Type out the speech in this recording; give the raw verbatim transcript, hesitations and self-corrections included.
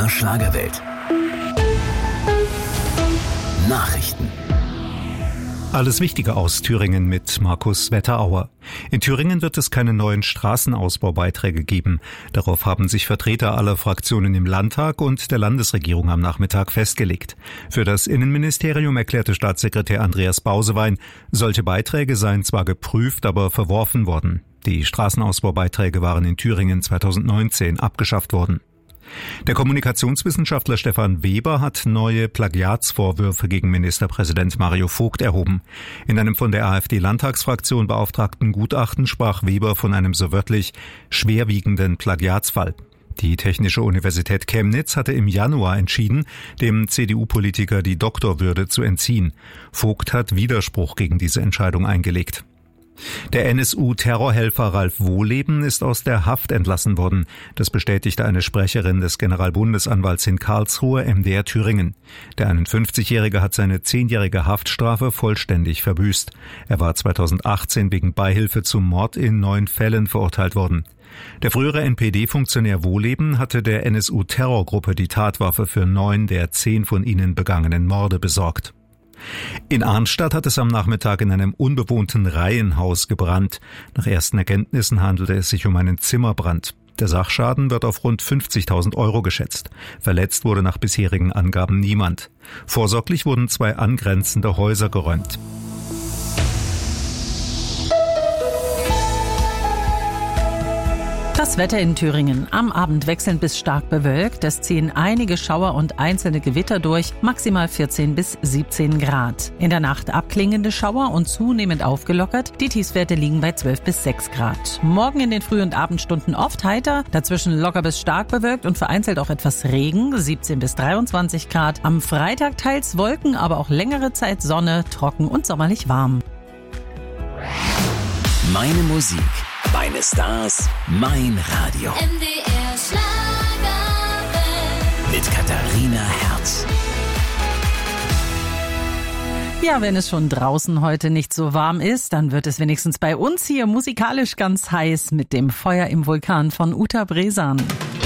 der Schlagerwelt. Nachrichten. Alles Wichtige aus Thüringen mit Markus Wetterauer. In Thüringen wird es keine neuen Straßenausbaubeiträge geben. Darauf haben sich Vertreter aller Fraktionen im Landtag und der Landesregierung am Nachmittag festgelegt. Für das Innenministerium erklärte Staatssekretär Andreas Bausewein, solche Beiträge seien zwar geprüft, aber verworfen worden. Die Straßenausbaubeiträge waren in Thüringen zweitausendneunzehn abgeschafft worden. Der Kommunikationswissenschaftler Stefan Weber hat neue Plagiatsvorwürfe gegen Ministerpräsident Mario Vogt erhoben. In einem von der AfD-Landtagsfraktion beauftragten Gutachten sprach Weber von einem so wörtlich schwerwiegenden Plagiatsfall. Die Technische Universität Chemnitz hatte im Januar entschieden, dem C D U-Politiker die Doktorwürde zu entziehen. Vogt hat Widerspruch gegen diese Entscheidung eingelegt. Der N S U-Terrorhelfer Ralf Wohleben ist aus der Haft entlassen worden. Das bestätigte eine Sprecherin des Generalbundesanwalts in Karlsruhe, M D R Thüringen. Der einundfünfzigjährige hat seine zehnjährige Haftstrafe vollständig verbüßt. Er war zweitausendachtzehn wegen Beihilfe zum Mord in neun Fällen verurteilt worden. Der frühere N P D-Funktionär Wohleben hatte der N S U-Terrorgruppe die Tatwaffe für neun der zehn von ihnen begangenen Morde besorgt. In Arnstadt hat es am Nachmittag in einem unbewohnten Reihenhaus gebrannt. Nach ersten Erkenntnissen handelte es sich um einen Zimmerbrand. Der Sachschaden wird auf rund fünfzigtausend Euro geschätzt. Verletzt wurde nach bisherigen Angaben niemand. Vorsorglich wurden zwei angrenzende Häuser geräumt. Das Wetter in Thüringen. Am Abend wechselnd bis stark bewölkt. Es ziehen einige Schauer und einzelne Gewitter durch, maximal vierzehn bis siebzehn Grad. In der Nacht abklingende Schauer und zunehmend aufgelockert. Die Tiefstwerte liegen bei zwölf bis sechs Grad. Morgen in den Früh- und Abendstunden oft heiter, dazwischen locker bis stark bewölkt und vereinzelt auch etwas Regen, siebzehn bis dreiundzwanzig Grad. Am Freitag teils Wolken, aber auch längere Zeit Sonne, trocken und sommerlich warm. Meine Musik. Meine Stars, mein Radio. M D R Schlagerwelt. Mit Katharina Herz. Ja, wenn es schon draußen heute nicht so warm ist, dann wird es wenigstens bei uns hier musikalisch ganz heiß mit dem Feuer im Vulkan von Uta Bresan.